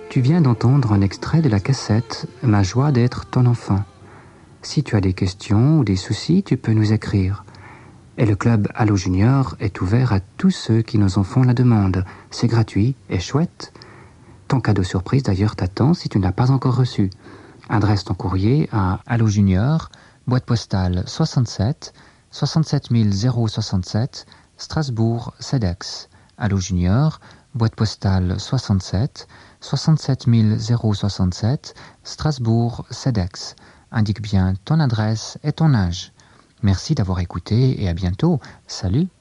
Tu viens d'entendre un extrait de la cassette « Ma joie d'être ton enfant ». Si tu as des questions ou des soucis, tu peux nous écrire. Et le club Allo Junior est ouvert à tous ceux qui nous en font la demande. C'est gratuit et chouette. Ton cadeau surprise d'ailleurs t'attend si tu ne l'as pas encore reçu. Adresse ton courrier à Allo Junior, boîte postale 67 067, Strasbourg, CEDEX. Allo Junior, boîte postale 67 067, Strasbourg, CEDEX. Indique bien ton adresse et ton âge. Merci d'avoir écouté et à bientôt. Salut!